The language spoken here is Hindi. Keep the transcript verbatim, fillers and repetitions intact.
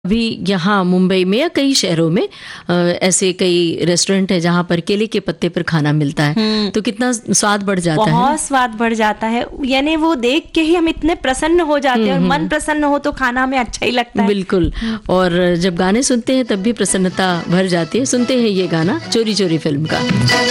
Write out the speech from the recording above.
अभी यहाँ मुंबई में या कई शहरों में अ, ऐसे कई रेस्टोरेंट है जहाँ पर केले के पत्ते पर खाना मिलता है, तो कितना स्वाद बढ़ जाता है। बहुत स्वाद बढ़ जाता है, यानी वो देख के ही हम इतने प्रसन्न हो जाते हैं और मन प्रसन्न हो तो खाना हमें अच्छा ही लगता है। बिल्कुल। और जब गाने सुनते हैं तब भी प्रसन्नता भर जाती है। सुनते हैं ये गाना चोरी चोरी फिल्म का।